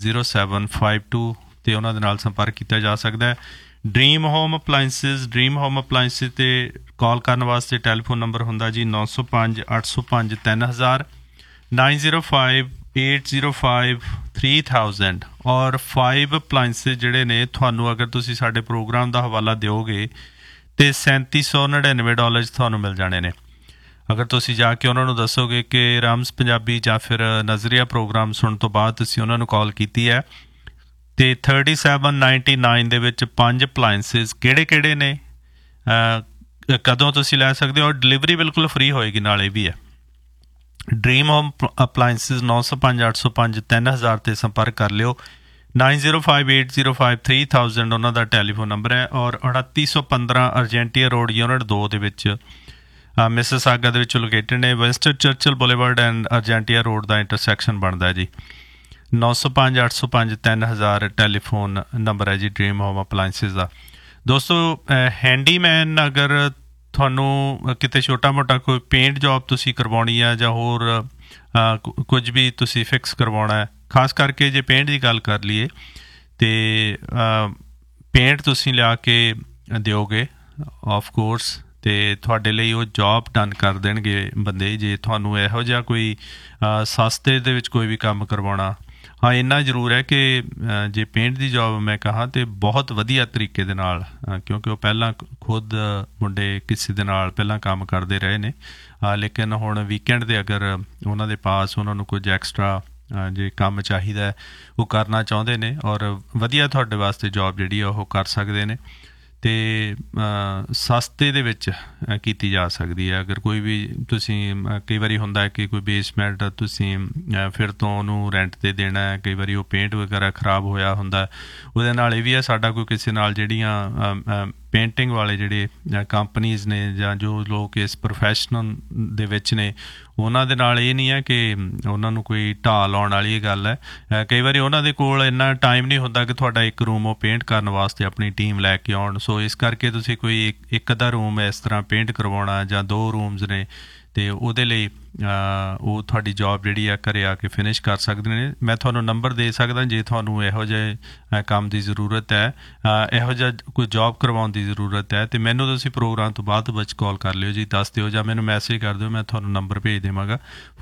9752 ਤੇ ਉਹਨਾਂ ਦੇ ਨਾਲ ਸੰਪਰਕ ਕੀਤਾ ਜਾ ਸਕਦਾ ਹੈ। ਡਰੀਮ ਹੋਮ ਅਪਲਾਇੰਸਿਸ ਤੇ ਕਾਲ ਕਰਨ ਵਾਸਤੇ ਟੈਲੀਫੋਨ ਨੰਬਰ ਹੁੰਦਾ ਜੀ 905 805 3000 905 805 3000 ਔਰ 5 ਅਪਲਾਇੰਸਿਸ ਜਿਹੜੇ ਨੇ ਤੁਹਾਨੂੰ ਅਗਰ ਤੁਸੀਂ ਸਾਡੇ ਪ੍ਰੋਗਰਾਮ ਦਾ ਹਵਾਲਾ ਦਿਓਗੇ ਤੇ $3799 ਤੁਹਾਨੂੰ ਮਿਲ ਜਾਣੇ ਨੇ। ਅਗਰ ਤੁਸੀਂ ਜਾ ਕੇ ਉਹਨਾਂ ਨੂੰ ਦੱਸੋਗੇ ਕਿ ਰਾਮਸ ਪੰਜਾਬੀ ਜਾਂ ਫਿਰ ਨਜ਼ਰੀਆ ਪ੍ਰੋਗਰਾਮ ਸੁਣਨ ਤੋਂ ਬਾਅਦ ਤੁਸੀਂ ਉਹਨਾਂ ਨੂੰ ਕਾਲ ਕੀਤੀ ਹੈ ਅਤੇ 3799 ਦੇ ਵਿੱਚ 5 ਅਪਲਾਇੰਸਿਸ ਕਿਹੜੇ ਨੇ ਕਦੋਂ ਤੁਸੀਂ ਲੈ ਸਕਦੇ ਹੋ ਔਰ ਡਿਲੀਵਰੀ ਬਿਲਕੁਲ ਫਰੀ ਹੋਏਗੀ ਨਾਲ ਇਹ ਵੀ ਹੈ। ਡਰੀਮ ਹੋਮ ਅਪਲਾਇੰਸਿਸ 905 805 3000 ਤੇ ਸੰਪਰਕ ਕਰ ਲਿਓ। 905 805 3000 ਉਹਨਾਂ ਦਾ ਟੈਲੀਫੋਨ ਨੰਬਰ ਹੈ ਔਰ 2915 ਅਰਜੈਂਟੀਆ ਰੋਡ ਯੂਨਿਟ 2 ਦੇ ਵਿੱਚ ਮਿਸਿਸਾਗਾ ਦੇ ਵਿੱਚ ਲੋਕੇਟਡ ਨੇ। Winston Churchill boulevard and ਅਰਜੈਂਟੀਆ road the intersection ਬਣਦਾ ਜੀ। 905 805 3000 ਟੈਲੀਫੋਨ ਨੰਬਰ ਹੈ ਜੀ ਡਰੀਮ ਹੋਮ ਅਪਲਾਇੰਸਿਸ ਦਾ। ਦੋਸਤੋ ਹੈਂਡੀਮੈਨ ਅਗਰ ਤੁਹਾਨੂੰ ਕਿਤੇ ਛੋਟਾ ਮੋਟਾ ਕੋਈ ਪੇਂਟ ਜੋਬ ਤੁਸੀਂ ਕਰਵਾਉਣੀ ਆ ਜਾਂ ਹੋਰ ਕੁਝ ਵੀ ਤੁਸੀਂ ਫਿਕਸ ਕਰਵਾਉਣਾ ਹੈ, ਖਾਸ ਕਰਕੇ ਜੇ ਪੇਂਟ ਦੀ ਗੱਲ ਕਰ ਲਈਏ ਅਤੇ ਪੇਂਟ ਤੁਸੀਂ ਲਿਆ ਕੇ ਦਿਓਗੇ ਆਫ ਕੋਰਸ ਅਤੇ ਤੁਹਾਡੇ ਲਈ ਉਹ ਜੋਬ ਡਨ ਕਰ ਦੇਣਗੇ ਬੰਦੇ। ਜੇ ਤੁਹਾਨੂੰ ਇਹੋ ਜਿਹਾ ਕੋਈ ਸਸਤੇ ਦੇ ਵਿੱਚ ਕੋਈ ਵੀ ਕੰਮ ਕਰਵਾਉਣਾ, ਹਾਂ ਇੰਨਾ ਜ਼ਰੂਰ ਹੈ ਕਿ ਜੇ ਪੇਂਟ ਦੀ ਜੋਬ ਮੈਂ ਕਹਾਂ ਤਾਂ ਬਹੁਤ ਵਧੀਆ ਤਰੀਕੇ ਦੇ ਨਾਲ, ਕਿਉਂਕਿ ਉਹ ਪਹਿਲਾਂ ਖੁਦ ਮੁੰਡੇ ਕਿਸੇ ਦੇ ਨਾਲ ਪਹਿਲਾਂ ਕੰਮ ਕਰਦੇ ਰਹੇ ਨੇ, ਲੇਕਿਨ ਹੁਣ ਵੀਕਐਂਡ ਦੇ ਅਗਰ ਉਹਨਾਂ ਦੇ ਪਾਸ ਉਹਨਾਂ ਨੂੰ ਕੁਝ ਐਕਸਟਰਾ ਜੇ ਕੰਮ ਚਾਹੀਦਾ ਉਹ ਕਰਨਾ ਚਾਹੁੰਦੇ ਨੇ ਔਰ ਵਧੀਆ ਤੁਹਾਡੇ ਵਾਸਤੇ ਜੋਬ ਜਿਹੜੀ ਆ ਉਹ ਕਰ ਸਕਦੇ ਨੇ ਅਤੇ ਸਸਤੇ ਦੇ ਵਿੱਚ ਕੀਤੀ ਜਾ ਸਕਦੀ ਹੈ। ਅਗਰ ਕੋਈ ਵੀ ਤੁਸੀਂ ਕਈ ਵਾਰੀ ਹੁੰਦਾ ਕਿ ਕੋਈ ਬੇਸਮੈਂਟ ਤੁਸੀਂ ਫਿਰ ਤੋਂ ਉਹਨੂੰ ਰੈਂਟ 'ਤੇ ਦੇਣਾ ਹੈ, ਕਈ ਵਾਰੀ ਉਹ ਪੇਂਟ ਵਗੈਰਾ ਖ਼ਰਾਬ ਹੋਇਆ ਹੁੰਦਾ, ਉਹਦੇ ਨਾਲ ਇਹ ਵੀ ਹੈ ਸਾਡਾ ਕੋਈ ਕਿਸੇ ਨਾਲ ਜਿਹੜੀਆਂ ਪੇਂਟਿੰਗ ਵਾਲੇ ਜਿਹੜੇ ਕੰਪਨੀਜ਼ ਨੇ ਜਾਂ ਜੋ ਲੋਕ ਇਸ ਪ੍ਰੋਫੈਸ਼ਨਲ ਦੇ ਵਿੱਚ ਨੇ ਉਹਨਾਂ ਦੇ ਨਾਲ ਇਹ ਨਹੀਂ ਹੈ ਕਿ ਉਹਨਾਂ ਨੂੰ ਕੋਈ ਢਾਹ ਲਾਉਣ ਵਾਲੀ ਇਹ ਗੱਲ ਹੈ। ਕਈ ਵਾਰੀ ਉਹਨਾਂ ਦੇ ਕੋਲ ਇੰਨਾ ਟਾਈਮ ਨਹੀਂ ਹੁੰਦਾ ਕਿ ਤੁਹਾਡਾ ਇੱਕ ਰੂਮ ਉਹ ਪੇਂਟ ਕਰਨ ਵਾਸਤੇ ਆਪਣੀ ਟੀਮ ਲੈ ਕੇ ਆਉਣ। ਸੋ ਇਸ ਕਰਕੇ ਤੁਸੀਂ ਕੋਈ ਇੱਕ ਅੱਧਾ ਰੂਮ ਇਸ ਤਰ੍ਹਾਂ ਪੇਂਟ ਕਰਵਾਉਣਾ ਜਾਂ 2 ਰੂਮਸ ਨੇ ਅਤੇ ਉਹਦੇ ਲਈ ਉਹ ਤੁਹਾਡੀ ਜੋਬ ਜਿਹੜੀ ਆ ਘਰ ਆ ਕੇ ਫਿਨਿਸ਼ ਕਰ ਸਕਦੇ ਨੇ। ਮੈਂ ਤੁਹਾਨੂੰ ਨੰਬਰ ਦੇ ਸਕਦਾ ਜੇ ਤੁਹਾਨੂੰ ਇਹੋ ਜਿਹੇ ਕੰਮ ਦੀ ਜ਼ਰੂਰਤ ਹੈ, ਇਹੋ ਜਿਹਾ ਕੋਈ ਜੋਬ ਕਰਵਾਉਣ ਦੀ ਜ਼ਰੂਰਤ ਹੈ ਅਤੇ ਮੈਨੂੰ ਤੁਸੀਂ ਪ੍ਰੋਗਰਾਮ ਤੋਂ ਬਾਅਦ ਵਿੱਚ ਕਾਲ ਕਰ ਲਿਓ ਜੀ, ਦੱਸ ਦਿਓ ਜਾਂ ਮੈਨੂੰ ਮੈਸੇਜ ਕਰ ਦਿਓ, ਮੈਂ ਤੁਹਾਨੂੰ ਨੰਬਰ ਭੇਜ ਦੇਵਾਂਗਾ।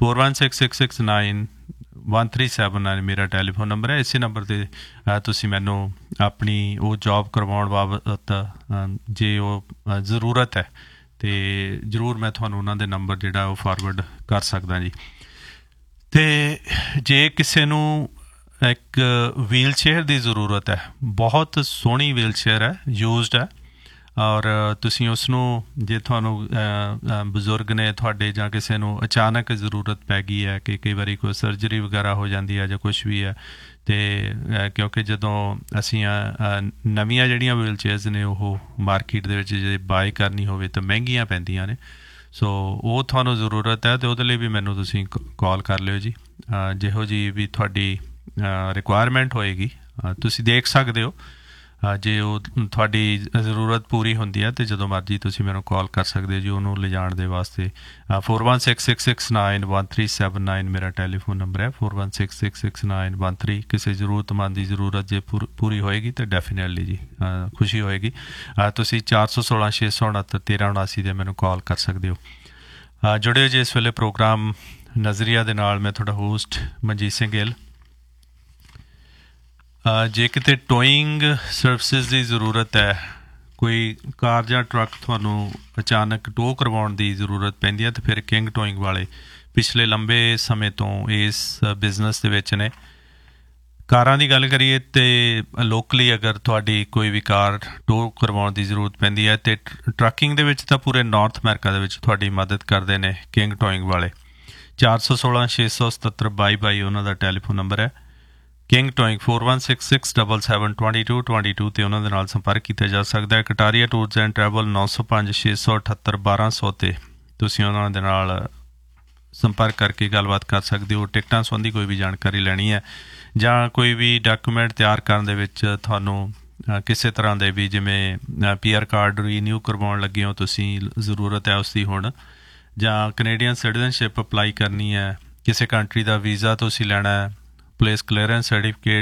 4166691379 ਮੇਰਾ ਟੈਲੀਫੋਨ ਨੰਬਰ ਹੈ। ਇਸੇ ਨੰਬਰ 'ਤੇ ਤੁਸੀਂ ਮੈਨੂੰ ਆਪਣੀ ਉਹ ਜੋਬ ਕਰਵਾਉਣ ਬਾਬਤ ਜੇ ਉਹ ਜ਼ਰੂਰਤ ਹੈ ਅਤੇ ਜ਼ਰੂਰ ਮੈਂ ਤੁਹਾਨੂੰ ਉਹਨਾਂ ਦੇ ਨੰਬਰ ਜਿਹੜਾ ਉਹ ਫਾਰਵਰਡ ਕਰ ਸਕਦਾ ਜੀ। ਅਤੇ ਜੇ ਕਿਸੇ ਨੂੰ ਇੱਕ ਵੀਲ ਚੇਅਰ ਦੀ ਜ਼ਰੂਰਤ ਹੈ, ਬਹੁਤ ਸੋਹਣੀ ਵੀਲ ਚੇਅਰ ਹੈ, ਯੂਜ਼ਡ ਹੈ ਔਰ ਤੁਸੀਂ ਉਸਨੂੰ ਜੇ ਤੁਹਾਨੂੰ ਬਜ਼ੁਰਗ ਨੇ ਤੁਹਾਡੇ ਜਾਂ ਕਿਸੇ ਨੂੰ ਅਚਾਨਕ ਜ਼ਰੂਰਤ ਪੈ ਗਈ ਹੈ ਕਿ ਕਈ ਵਾਰੀ ਕੋਈ ਸਰਜਰੀ ਵਗੈਰਾ ਹੋ ਜਾਂਦੀ ਹੈ ਜਾਂ ਕੁਛ ਵੀ ਹੈ ਅਤੇ ਕਿਉਂਕਿ ਜਦੋਂ ਅਸੀਂ ਨਵੀਆਂ ਜਿਹੜੀਆਂ ਵੀਲ ਚੇਅਰਸ ਨੇ ਉਹ ਮਾਰਕੀਟ ਦੇ ਵਿੱਚ ਜੇ ਬਾਏ ਕਰਨੀ ਹੋਵੇ ਤਾਂ ਮਹਿੰਗੀਆਂ ਪੈਂਦੀਆਂ ਨੇ। ਸੋ ਉਹ ਤੁਹਾਨੂੰ ਜ਼ਰੂਰਤ ਹੈ ਅਤੇ ਉਹਦੇ ਲਈ ਵੀ ਮੈਨੂੰ ਤੁਸੀਂ ਕਾਲ ਕਰ ਲਿਓ ਜੀ। ਜਿਹੋ ਜਿਹੀ ਵੀ ਤੁਹਾਡੀ ਰਿਕੁਆਇਰਮੈਂਟ ਹੋਏਗੀ ਤੁਸੀਂ ਦੇਖ ਸਕਦੇ ਹੋ, ਜੇ ਉਹ ਤੁਹਾਡੀ ਜ਼ਰੂਰਤ ਪੂਰੀ ਹੁੰਦੀ ਹੈ ਅਤੇ ਜਦੋਂ ਮਰਜ਼ੀ ਤੁਸੀਂ ਮੈਨੂੰ ਕਾਲ ਕਰ ਸਕਦੇ ਹੋ ਜੀ ਉਹਨੂੰ ਲਿਜਾਣ ਦੇ ਵਾਸਤੇ। 4166691379 ਮੇਰਾ ਟੈਲੀਫੋਨ ਨੰਬਰ ਹੈ। 41666913 ਕਿਸੇ ਜ਼ਰੂਰਤਮੰਦ ਦੀ ਜ਼ਰੂਰਤ ਜੇ ਪੂਰੀ ਹੋਏਗੀ ਤਾਂ ਡੈਫੀਨੇਟਲੀ ਜੀ ਖੁਸ਼ੀ ਹੋਏਗੀ। ਤੁਸੀਂ 416 669 1379 ਦੇ ਮੈਨੂੰ ਕਾਲ ਕਰ ਸਕਦੇ ਹੋ। ਜੁੜਿਓ ਜੀ ਇਸ ਵੇਲੇ ਪ੍ਰੋਗਰਾਮ ਨਜ਼ਰੀਆ ਦੇ ਨਾਲ। ਮੈਂ ਤੁਹਾਡਾ ਹੋਸਟ ਮਨਜੀਤ ਸਿੰਘ ਗਿੱਲ। ਜੇ ਕਿਤੇ ਟੋਇੰਗ ਸਰਵਿਸਿਜ਼ ਦੀ ਜ਼ਰੂਰਤ ਹੈ, ਕੋਈ ਕਾਰ ਜਾਂ ਟਰੱਕ ਤੁਹਾਨੂੰ ਅਚਾਨਕ ਟੋ ਕਰਵਾਉਣ ਦੀ ਜ਼ਰੂਰਤ ਪੈਂਦੀ ਹੈ ਤਾਂ ਫਿਰ ਕਿੰਗ ਟੋਇੰਗ ਵਾਲੇ ਪਿਛਲੇ ਲੰਬੇ ਸਮੇਂ ਤੋਂ ਇਸ ਬਿਜ਼ਨਸ ਦੇ ਵਿੱਚ ਨੇ। ਕਾਰਾਂ ਦੀ ਗੱਲ ਕਰੀਏ ਤਾਂ ਲੋਕਲੀ ਅਗਰ ਤੁਹਾਡੀ ਕੋਈ ਵੀ ਕਾਰ ਟੋ ਕਰਵਾਉਣ ਦੀ ਜ਼ਰੂਰਤ ਪੈਂਦੀ ਹੈ ਅਤੇ ਟਰੱਕਿੰਗ ਦੇ ਵਿੱਚ ਤਾਂ ਪੂਰੇ ਨਾਰਥ ਅਮਰੀਕਾ ਦੇ ਵਿੱਚ ਤੁਹਾਡੀ ਮਦਦ ਕਰਦੇ ਨੇ ਕਿੰਗ ਟੋਇੰਗ ਵਾਲੇ। 416 677 2222 ਉਹਨਾਂ ਦਾ ਟੈਲੀਫੋਨ ਨੰਬਰ ਹੈ। ਕਿੰਗ ਟੋਇੰਗ 4166772222 ਅਤੇ ਉਹਨਾਂ ਦੇ ਨਾਲ ਸੰਪਰਕ ਕੀਤਾ ਜਾ ਸਕਦਾ ਹੈ। ਕਟਾਰੀਆ ਟੂਰਸ ਐਂਡ ਟਰੈਵਲ 905 678 1200 'ਤੇ ਤੁਸੀਂ ਉਹਨਾਂ ਦੇ ਨਾਲ ਸੰਪਰਕ ਕਰਕੇ ਗੱਲਬਾਤ ਕਰ ਸਕਦੇ ਹੋ। ਟਿਕਟਾਂ ਸੰਬੰਧੀ ਕੋਈ ਵੀ ਜਾਣਕਾਰੀ ਲੈਣੀ ਹੈ ਜਾਂ ਕੋਈ ਵੀ ਡਾਕੂਮੈਂਟ ਤਿਆਰ ਕਰਨ ਦੇ ਵਿੱਚ ਤੁਹਾਨੂੰ ਕਿਸੇ ਤਰ੍ਹਾਂ ਦੇ ਵੀ ਜਿਵੇਂ PR ਕਾਰਡ ਰੀਨਿਊ ਕਰਵਾਉਣ ਲੱਗੇ ਹੋ ਤੁਸੀਂ, ਜ਼ਰੂਰਤ ਹੈ ਉਸ ਦੀ ਹੁਣ, ਜਾਂ ਕੈਨੇਡੀਅਨ ਸਿਟੀਜ਼ਨਸ਼ਿਪ ਅਪਲਾਈ ਕਰਨੀ ਹੈ, ਕਿਸੇ ਕੰਟਰੀ ਦਾ ਵੀਜ਼ਾ ਤੁਸੀਂ ਲੈਣਾ ਹੈ, ਪੁਲਿਸ ਕਲੀਅਰੈਂਸ ਸਰਟੀਫਿਕੇਟ